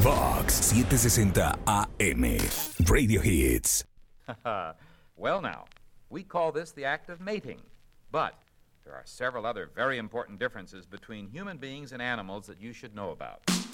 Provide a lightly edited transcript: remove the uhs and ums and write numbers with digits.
Fox 760 AM. Radio Hits. Well, now, we call this the act of mating. But there are several other very important differences between human beings and animals that you should know about.